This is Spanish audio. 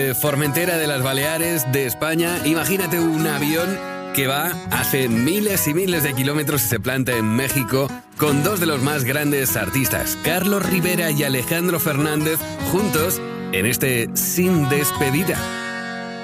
Formentera, de las Baleares, de España. Imagínate un avión que va, hace miles y miles de kilómetros y se planta en México con dos de los más grandes artistas, Carlos Rivera y Alejandro Fernández, juntos en este Sin Despedida.